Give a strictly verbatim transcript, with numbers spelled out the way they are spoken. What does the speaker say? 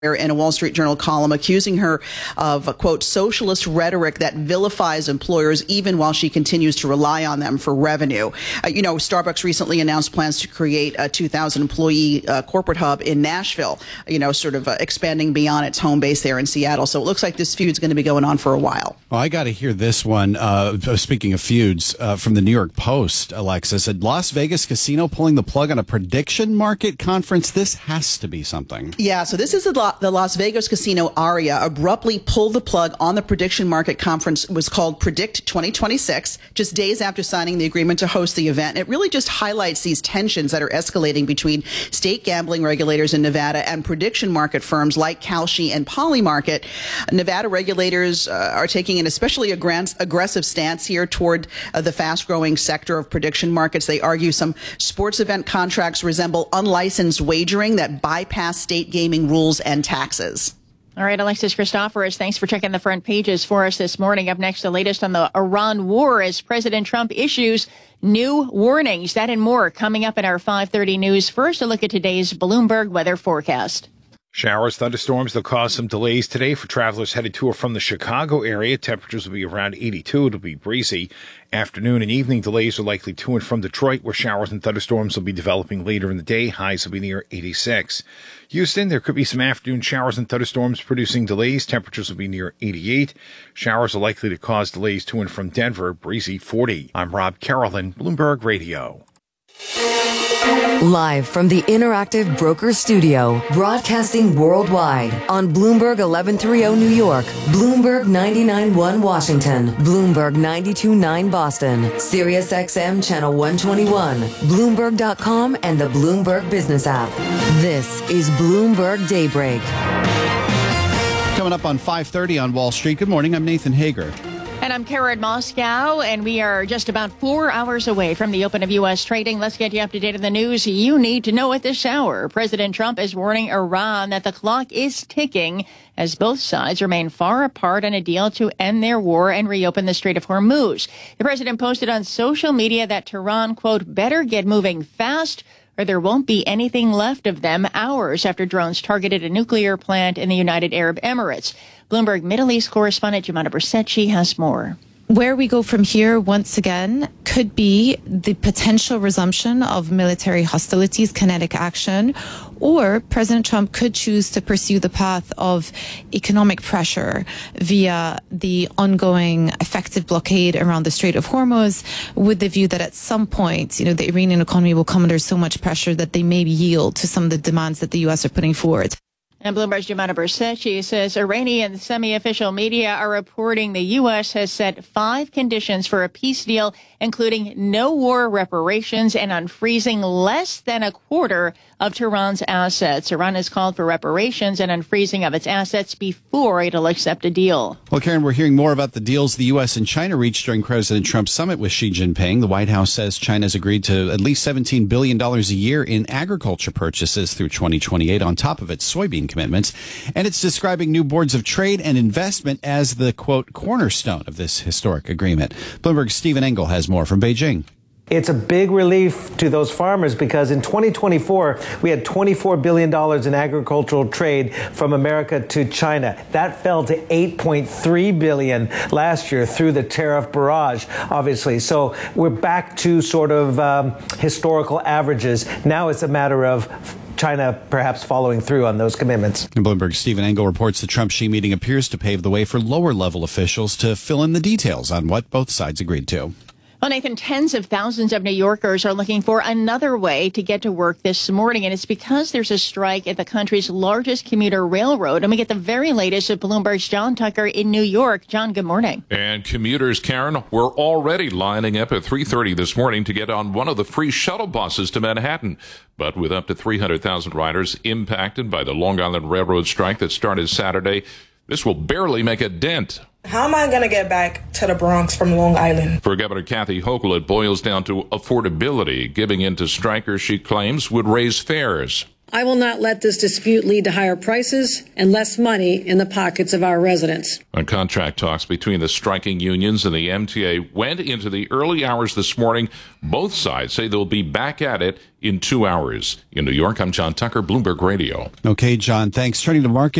in a Wall Street Journal column accusing her of, a, quote, socialist rhetoric that vilifies employers even while she continues to rely on them for revenue. Uh, you know, Starbucks recently announced plans to create a two thousand employee uh, corporate hub in Nashville, you know, sort of uh, expanding beyond its home base there in Seattle. So it looks like this feud's going to be going on for a while. Well, I got to hear this one. Uh, speaking of feuds, uh, from the New York Post, Alexa said Las Vegas casino pulling the plug on a prediction market conference. This has to be something. Yeah, so this is the The Las Vegas casino Aria abruptly pulled the plug on the prediction market conference. It was called Predict twenty twenty-six, just days after signing the agreement to host the event. It really just highlights these tensions that are escalating between state gambling regulators in Nevada and prediction market firms like Kalshi and Polymarket. Nevada regulators uh, are taking an especially aggr- aggressive stance here toward uh, the fast-growing sector of prediction markets. They argue some sports event contracts resemble unlicensed wagering that bypass state gaming rules and taxes. All right, Alexis Christoforous, thanks for checking the front pages for us this morning. Up next, the latest on the Iran war as President Trump issues new warnings. That and more coming up in our five thirty news. First, a look at today's Bloomberg weather forecast. Showers, thunderstorms, they'll cause some delays today for travelers headed to or from the Chicago area. Temperatures will be around eighty-two. It'll be breezy. Afternoon and evening delays are likely to and from Detroit, where showers and thunderstorms will be developing later in the day. Highs will be near eighty-six. Houston, there could be some afternoon showers and thunderstorms producing delays. Temperatures will be near eighty-eight. Showers are likely to cause delays to and from Denver. Breezy, forty. I'm Rob Carolyn, Bloomberg Radio. Live from the Interactive Broker Studio, broadcasting worldwide on Bloomberg eleven thirty New York, Bloomberg ninety-nine point one Washington, Bloomberg ninety-two point nine Boston, Sirius X M Channel one twenty-one, Bloomberg dot com, and the Bloomberg Business app. This is Bloomberg Daybreak. Coming up on five thirty on Wall Street. Good morning. I'm Nathan Hager. And I'm Karen Moscow, and we are just about four hours away from the open of U S trading. Let's get you up to date on the news you need to know at this hour. President Trump is warning Iran that the clock is ticking as both sides remain far apart on a deal to end their war and reopen the Strait of Hormuz. The president posted on social media that Tehran, quote, better get moving fast or there won't be anything left of them hours after drones targeted a nuclear plant in the United Arab Emirates. Bloomberg Middle East correspondent Jumana Bersetchi has more. Where we go from here, once again, could be the potential resumption of military hostilities, kinetic action, or President Trump could choose to pursue the path of economic pressure via the ongoing effective blockade around the Strait of Hormuz, with the view that at some point, you know, the Iranian economy will come under so much pressure that they may yield to some of the demands that the U S are putting forward. And Bloomberg's Jumana Bersetchi says Iranian semi-official media are reporting the U S has set five conditions for a peace deal, including no war reparations and unfreezing less than a quarter of Tehran's assets. Iran has called for reparations and unfreezing of its assets before it'll accept a deal. Well, Karen, we're hearing more about the deals the U S and China reached during President Trump's summit with Xi Jinping. The White House says China's agreed to at least seventeen billion dollars a year in agriculture purchases through twenty twenty-eight on top of its soybean commitments. And it's describing new boards of trade and investment as the, quote, cornerstone of this historic agreement. Bloomberg's Stephen Engel has more from Beijing. It's a big relief to those farmers because in twenty twenty-four, we had twenty-four billion dollars in agricultural trade from America to China. That fell to eight point three billion dollars last year through the tariff barrage, obviously. So we're back to sort of um, historical averages. Now it's a matter of China perhaps following through on those commitments. And Bloomberg's Stephen Engel reports the Trump-Xi meeting appears to pave the way for lower-level officials to fill in the details on what both sides agreed to. Well, Nathan, tens of thousands of New Yorkers are looking for another way to get to work this morning, and it's because there's a strike at the country's largest commuter railroad. And we get the very latest at Bloomberg's John Tucker in New York. John, good morning. And commuters, Karen, were already lining up at three thirty this morning to get on one of the free shuttle buses to Manhattan. But with up to three hundred thousand riders impacted by the Long Island Railroad strike that started Saturday, this will barely make a dent. How am I going to get back to the Bronx from Long Island? For Governor Kathy Hochul, it boils down to affordability. Giving in to strikers, she claims, would raise fares. I will not let this dispute lead to higher prices and less money in the pockets of our residents. On contract talks between the striking unions and the M T A went into the early hours this morning. Both sides say they'll be back at it in two hours. In New York, I'm John Tucker, Bloomberg Radio. Okay, John, thanks. Turning to market.